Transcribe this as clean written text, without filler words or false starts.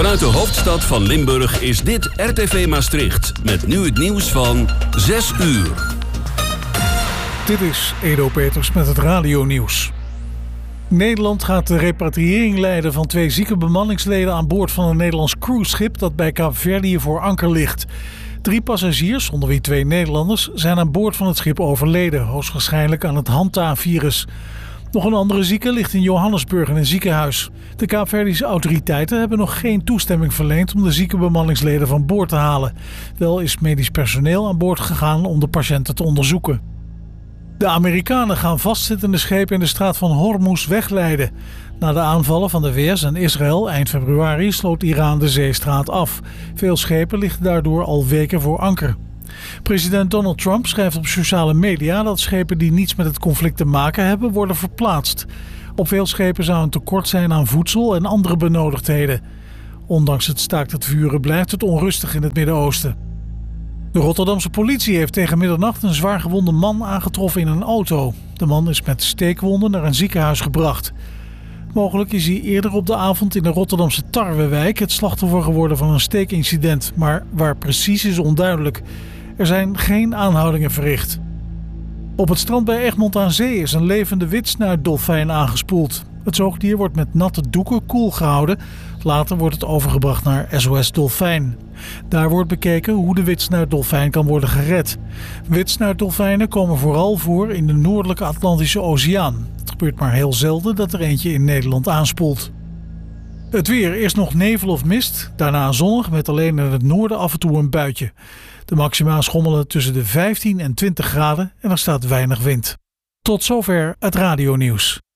Vanuit de hoofdstad van Limburg is dit RTV Maastricht. Met nu het nieuws van 6 uur. Dit is Edo Peters met het radionieuws. Nederland gaat de repatriëring leiden van 2 zieke bemanningsleden aan boord van een Nederlands cruiseschip dat bij Kaapverdië voor anker ligt. 3 passagiers, onder wie 2 Nederlanders, zijn aan boord van het schip overleden, hoogstwaarschijnlijk aan het Hanta-virus. Nog een andere zieke ligt in Johannesburg in een ziekenhuis. De Kaapverdische autoriteiten hebben nog geen toestemming verleend om de zieke bemanningsleden van boord te halen. Wel is medisch personeel aan boord gegaan om de patiënten te onderzoeken. De Amerikanen gaan vastzittende schepen in de straat van Hormuz wegleiden. Na de aanvallen van de VS en Israël eind februari sloot Iran de zeestraat af. Veel schepen liggen daardoor al weken voor anker. President Donald Trump schrijft op sociale media dat schepen die niets met het conflict te maken hebben worden verplaatst. Op veel schepen zou een tekort zijn aan voedsel en andere benodigdheden. Ondanks het staakt het vuren blijft het onrustig in het Midden-Oosten. De Rotterdamse politie heeft tegen middernacht een zwaargewonde man aangetroffen in een auto. De man is met steekwonden naar een ziekenhuis gebracht. Mogelijk is hij eerder op de avond in de Rotterdamse Tarwewijk het slachtoffer geworden van een steekincident, maar waar precies is onduidelijk. Er zijn geen aanhoudingen verricht. Op het strand bij Egmond aan Zee is een levende witsnuitdolfijn aangespoeld. Het zoogdier wordt met natte doeken koel gehouden. Later wordt het overgebracht naar SOS Dolfijn. Daar wordt bekeken hoe de witsnuitdolfijn kan worden gered. Witsnuitdolfijnen komen vooral voor in de noordelijke Atlantische Oceaan. Het gebeurt maar heel zelden dat er eentje in Nederland aanspoelt. Het weer, eerst nog nevel of mist, daarna zonnig met alleen in het noorden af en toe een buitje. De maxima schommelen tussen de 15 en 20 graden en er staat weinig wind. Tot zover het radionieuws.